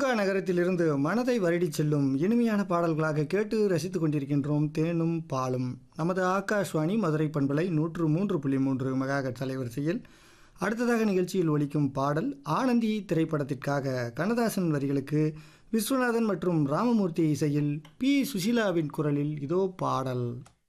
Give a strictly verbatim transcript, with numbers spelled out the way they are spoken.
பூங்கா நகரத்திலிருந்து மனதை வருடிச் செல்லும் இனிமையான பாடல்களாக கேட்டு ரசித்துக் கொண்டிருக்கின்றோம். தேனும் பாலும் நமது ஆகாஷ்வாணி மதுரை பண்பலை நூற்று மூன்று புள்ளி மூன்று மெகாஹெர்ட்ஸ் அலைவரிசையில். அடுத்ததாக நிகழ்ச்சியில் ஒலிக்கும் பாடல் ஆனந்தி திரைப்படத்திற்காக கண்ணதாசன் வரிகளுக்கு விஸ்வநாதன் மற்றும் ராமமூர்த்தி இசையில் பி சுஷீலாவின் குரலில் இதோ பாடல்.